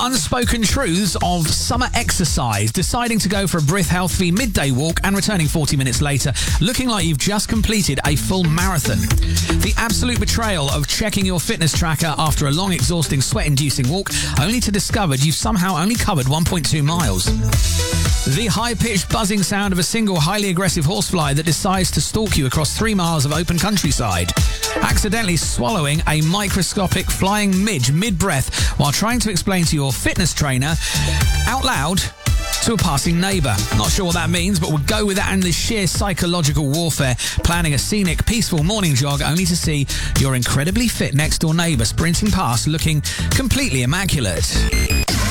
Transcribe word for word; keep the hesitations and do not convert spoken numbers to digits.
unspoken truths of summer exercise, deciding to go for a Brith Healthy midday walk and returning forty minutes later, looking like you've just completed a full marathon. The absolute betrayal of checking your fitness tracker after a long, exhausting, sweat-inducing walk, only to discover you've somehow only covered one point two miles. The high-pitched buzzing sound of a single highly aggressive horsefly that decides to stalk you across three miles of open countryside. Accidentally swallowing a microscopic flying midge mid-breath while trying to explain to your fitness trainer out loud to a passing neighbour. Not sure what that means, but we'll go with that and the sheer psychological warfare, planning a scenic, peaceful morning jog only to see your incredibly fit next-door neighbour sprinting past looking completely immaculate.